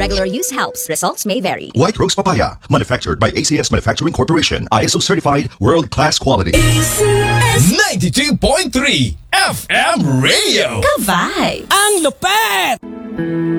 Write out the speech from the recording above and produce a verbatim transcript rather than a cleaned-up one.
Regular use helps. Results may vary. White Rose Papaya, manufactured by A C S Manufacturing Corporation, I S O certified, world-class quality. ninety-two point three F M Radio. Ka-vibe! Ang lupet!